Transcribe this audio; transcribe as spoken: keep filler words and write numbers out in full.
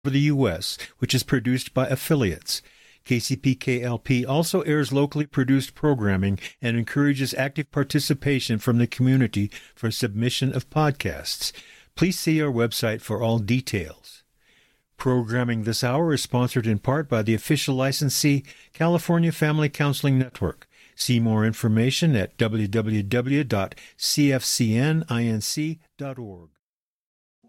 the U S, which is produced by affiliates. K C P K L P also airs locally produced programming and encourages active participation from the community for submission of podcasts. Please see our website for all details. Programming this hour is sponsored in part by the official licensee, California Family Counseling Network. See more information at w w w dot c f c n inc dot org.